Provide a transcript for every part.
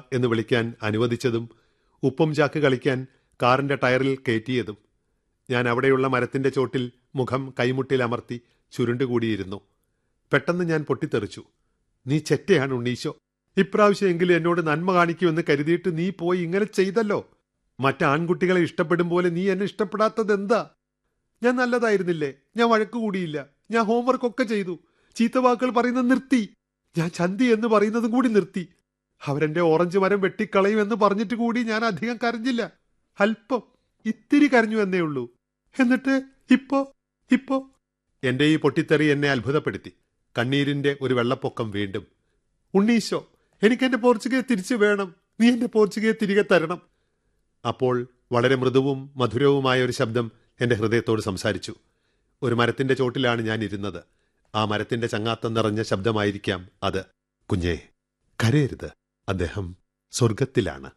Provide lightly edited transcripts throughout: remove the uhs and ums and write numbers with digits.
എന്ന് വിളിക്കാൻ അനുവദിച്ചതും ഉപ്പും ചാക്ക് കളിക്കാൻ കാറിന്റെ ടയറിൽ കയറ്റിയതും. ഞാൻ അവിടെയുള്ള മരത്തിന്റെ ചോട്ടിൽ മുഖം കൈമുട്ടിൽ അമർത്തി ചുരുണ്ടുകൂടിയിരുന്നു. പെട്ടെന്ന് ഞാൻ പൊട്ടിത്തെറിച്ചു. നീ ചെറ്റയാണ് ഉണ്ണീശോ. ഇപ്രാവശ്യമെങ്കിലും എന്നോട് നന്മ കാണിക്കുമെന്ന് കരുതിയിട്ട് നീ പോയി ഇങ്ങനെ ചെയ്തല്ലോ. മറ്റാൺകുട്ടികളെ ഇഷ്ടപ്പെടും പോലെ നീ എന്നെ ഇഷ്ടപ്പെടാത്തതെന്താ? ഞാൻ നല്ലതായിരുന്നില്ലേ? ഞാൻ വഴക്കുകൂടിയില്ല. ഞാൻ ഹോംവർക്കൊക്കെ ചെയ്തു. ചീത്തവാക്കുകൾ പറയുന്നത് നിർത്തി. ഞാൻ ചന്തി എന്ന് പറയുന്നതും കൂടി നിർത്തി. അവരെന്റെ ഓറഞ്ച് മരം വെട്ടിക്കളയുമെന്ന് പറഞ്ഞിട്ട് കൂടി ഞാൻ അധികം കരഞ്ഞില്ല. അല്പം, ഇത്തിരി കരഞ്ഞു എന്നേ ഉള്ളൂ. എന്നിട്ട് ഇപ്പോ എന്റെ ഈ പൊട്ടിത്തെറി എന്നെ അത്ഭുതപ്പെടുത്തി. കണ്ണീരിന്റെ ഒരു വെള്ളപ്പൊക്കം വീണ്ടും. ഉണ്ണീശോ, എനിക്കെന്റെ പോർച്ചുഗയെ തിരിച്ചു വേണം. നീ എന്റെ പോർച്ചുഗയെ തിരികെ തരണം. അപ്പോൾ വളരെ മൃദുവും മധുരവുമായ ഒരു ശബ്ദം എന്റെ ഹൃദയത്തോട് സംസാരിച്ചു. ഒരു മരത്തിന്റെ ചോട്ടിലാണ് ഞാൻ ഇരുന്നത്. ആ മരത്തിന്റെ ചങ്ങാത്തം നിറഞ്ഞ ശബ്ദമായിരിക്കാം അത്. കുഞ്ഞേ, കരയരുത്. അദ്ദേഹം സ്വർഗത്തിലാണ്.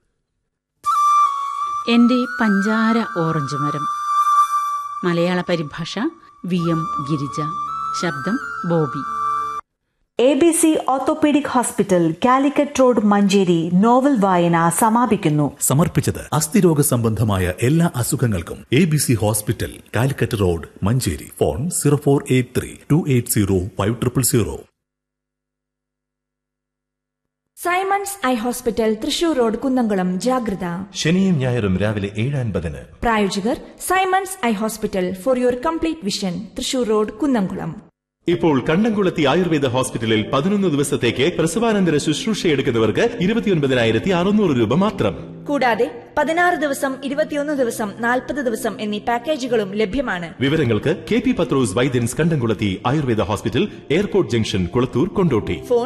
എന്റെ പഞ്ചാര ഓറഞ്ച് മരം. മലയാള പരിഭാഷ VM ഗിരിജ. ശബ്ദം Bobby. ABC orthopaedic hospital, Calicut road, Manjeri. Novel വായന സമാപിക്കുന്നു. സമർപ്പിച്ചത് അസ്ഥിരോഗ സംബന്ധമായ എല്ലാ അസുഖങ്ങൾക്കും ABC hospital, Calicut road, Manjeri. Phone 0483-280-5000. Symons eye hospital, Thrissur road, Kunnamkulam. ജാഗ്രത. ശനിയും ഞായറും രാവിലെ 7:50. പ്രായോജകർ Symons eye hospital, for your complete vision, Thrissur road, Kunnamkulam. ഇപ്പോൾ കണ്ടംകുളത്തി ആയുർവേദ ഹോസ്പിറ്റലിൽ 11 ദിവസത്തേക്ക് പ്രസവാനന്തര ശുശ്രൂഷയെടുക്കുന്നവർക്ക് 29,600 രൂപ മാത്രം. കൂടാതെ 16 ദിവസം, 21 ദിവസം, 40 ദിവസം എന്നീ പാക്കേജുകളും ലഭ്യമാണ്. വിവരങ്ങൾക്ക് KP പത്രോസ് വൈദ്യൻസ്, കണ്ടംകുളത്തി Ayurveda hospital, airport junction, Kulathur, Kondotty. Phone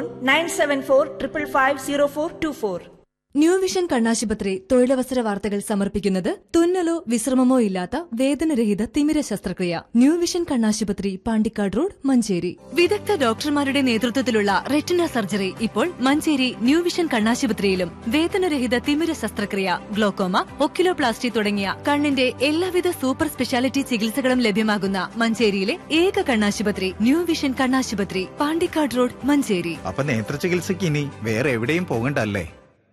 9745550424. New vision കണ്ണാശുപത്രി തൊഴിലവസര വാർത്തകൾ സമർപ്പിക്കുന്നത് തുന്നലോ വിശ്രമമോ ഇല്ലാത്ത വേദനരഹിത തിമിര ശസ്ത്രക്രിയ. ന്യൂ വിഷൻ കണ്ണാശുപത്രി, പാണ്ടിക്കാട് റോഡ്, മഞ്ചേരി. വിദഗ്ധ ഡോക്ടർമാരുടെ നേതൃത്വത്തിലുള്ള റെറ്റിന സർജറി ഇപ്പോൾ മഞ്ചേരി ന്യൂ വിഷൻ കണ്ണാശുപത്രിയിലും. വേദനരഹിത തിമിര ശസ്ത്രക്രിയ, ഗ്ലോക്കോമ, ഒക്കിലോപ്ലാസ്റ്റി തുടങ്ങിയ കണ്ണിന്റെ എല്ലാവിധ സൂപ്പർ സ്പെഷ്യാലിറ്റി ചികിത്സകളും ലഭ്യമാകുന്ന മഞ്ചേരിയിലെ ഏക കണ്ണാശുപത്രി ന്യൂ വിഷൻ കണ്ണാശുപത്രി, പാണ്ടിക്കാട് റോഡ്, മഞ്ചേരി. അപ്പൊ നേത്ര ചികിത്സയ്ക്ക് ഇനി വേറെ എവിടെയും പോകണ്ടല്ലേ?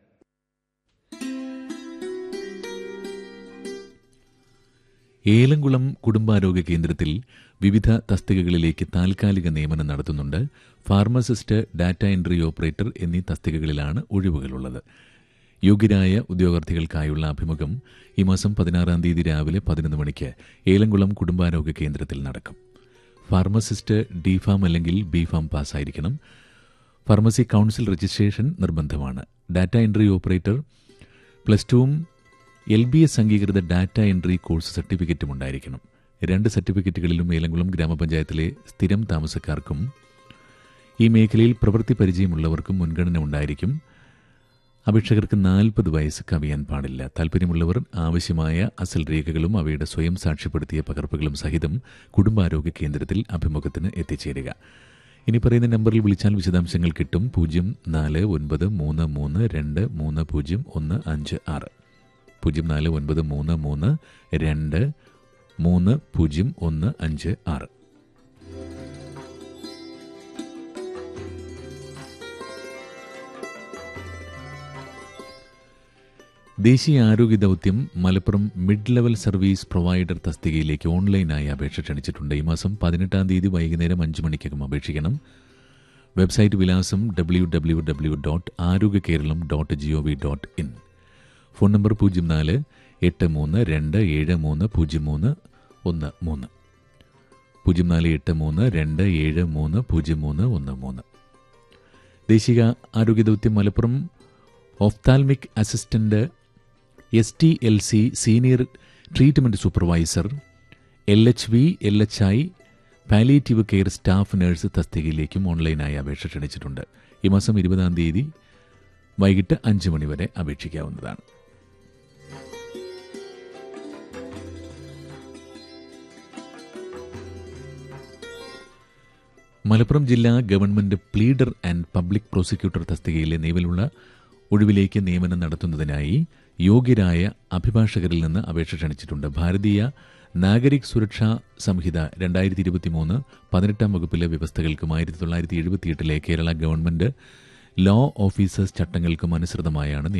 ഏലംകുളം കുടുംബാരോഗ്യ കേന്ദ്രത്തിൽ വിവിധ തസ്തികകളിലേക്ക് താൽക്കാലിക നിയമനം നടത്തുന്നുണ്ട്. ഫാർമസിസ്റ്റ്, ഡാറ്റ എൻട്രി ഓപ്പറേറ്റർ എന്നീ തസ്തികകളിലാണ് ഒഴിവുകളുള്ളത്. യോഗ്യരായ ഉദ്യോഗാർത്ഥികൾക്കായുള്ള അഭിമുഖം ഈ മാസം 16 തീയതി രാവിലെ 11 മണിക്ക് ഏലംകുളം കുടുംബാരോഗ്യ കേന്ദ്രത്തിൽ നടക്കും. ഫാർമസിസ്റ്റ് DPharm അല്ലെങ്കിൽ BPharm പാസ്സായിരിക്കണം. ഫാർമസി കൌൺസിൽ രജിസ്ട്രേഷൻ നിർബന്ധമാണ്. ഡാറ്റ എൻട്രി ഓപ്പറേറ്റർ +2 LBS അംഗീകൃത ഡാറ്റ എൻട്രി കോഴ്സ് സർട്ടിഫിക്കറ്റും ഉണ്ടായിരിക്കണം. 2 സർട്ടിഫിക്കറ്റുകളിലും ഏലംകുളം ഗ്രാമപഞ്ചായത്തിലെ സ്ഥിരം താമസക്കാർക്കും ഈ മേഖലയിൽ പ്രവൃത്തി പരിചയമുള്ളവർക്കും മുൻഗണന ഉണ്ടായിരിക്കും. അപേക്ഷകർക്ക് 40 വയസ്സ് കവിയാൻ പാടില്ല. താൽപ്പര്യമുള്ളവർ ആവശ്യമായ അസൽ രേഖകളും അവയുടെ സ്വയം സാക്ഷ്യപ്പെടുത്തിയ പകർപ്പുകളും സഹിതം കുടുംബാരോഗ്യ കേന്ദ്രത്തിൽ അഭിമുഖത്തിന് എത്തിച്ചേരുക. ഇനി പറയുന്ന നമ്പറിൽ വിളിച്ചാൽ വിശദാംശങ്ങൾ കിട്ടും. 0493323015 0493323015. ദേശീയ ആരോഗ്യ ദൌത്യം Malappuram mid level service provider തസ്തികയിലേക്ക് ഓൺലൈനായി അപേക്ഷ ക്ഷണിച്ചിട്ടുണ്ട്. ഈ മാസം 18 തീയതി വൈകുന്നേരം 5 മണിക്കകം അപേക്ഷിക്കണം. വെബ്സൈറ്റ് വിലാസം www.arogyakeeralam.gov.in. Phone number 0483273013. 0483273013. ദേശീയ ആരോഗ്യ ദൌത്യം Malappuram ophthalmic assistant, STLC senior treatment supervisor, LHV, LHI palliative care staff nurse തസ്തികയിലേക്കും ഓൺലൈനായി അപേക്ഷ ക്ഷണിച്ചിട്ടുണ്ട്. ഈ മാസം 20 തീയതി വൈകിട്ട് 5 മണി വരെ അപേക്ഷിക്കാവുന്നതാണ്. മലപ്പുറം ജില്ലാ government pleader and public prosecutor തസ്തികയിലെ നിലവിലുള്ള ഒഴിവിലേക്ക് നിയമനം നടത്തുന്നതിനായി യോഗ്യരായ അഭിഭാഷകരിൽ നിന്ന് അപേക്ഷ ക്ഷണിച്ചിട്ടുണ്ട്. ഭാരതീയ നാഗരിക് സുരക്ഷാ സംഹിത 2023 18 വകുപ്പിലെ വ്യവസ്ഥകൾക്കും 1978 കേരള ഗവൺമെന്റ് ലോ ഓഫീസേഴ്സ് ചട്ടങ്ങൾക്കും അനുസൃതമായാണ്